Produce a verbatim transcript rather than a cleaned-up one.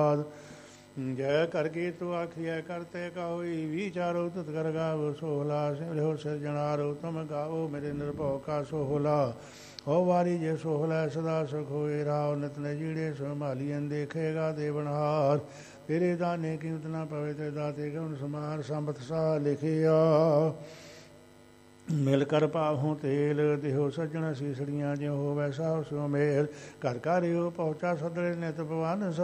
ਜੈ ਕਰ ਕੀ ਤੂੰ ਆਖੀਐ ਕਰਤੇ ਕਹੋਈ ਵਿਚਾਰੋ ਤੁਤ ਕਰ ਗਾਵੋ ਸੋਹਲਾ ਸਿਮਰਿਓ ਸਿਰਜਣਾਰੋ ਤੁਮ ਗਾਵੋ ਮੇਰੇ ਨਿਰਭਉ ਕਾ ਸੋਹਲਾ ਹੋ ਵਾਰੀ ਜੇ ਸੋਹਲਾ ਸਦਾ ਸੁਖ ਹੋਏ ਰਾਉ ਨਿਤ ਨੇ ਜੀੜੇ ਸੋ ਮਾਲੀਐਨ ਦੇਖੇਗਾ ਦੇਵਨਹਾਰ ਤੇਰੇ ਦਾਨੇ ਕੀਮਤ ਨਾ ਪਵੇ ਤੇ ਦਾਤੇ ਗੁਣ ਸਮਾਰ ਸੰਬਤ ਸਾਹ ਲਿਖਿਆ ਮਿਲ ਕਰ ਪਾਹੋਂ ਤੇਲ ਦਿਓ ਸੱਜਣ ਸੀਸੜੀਆਂ ਜਿਉ ਹੋਵੈ ਸਾਹ ਸਿਉ ਮੇਲ ਘਰ ਘਰਿਓ ਪਹੁੰਚਾ ਸਦਰੇ ਨਿਤ ਭਵਨ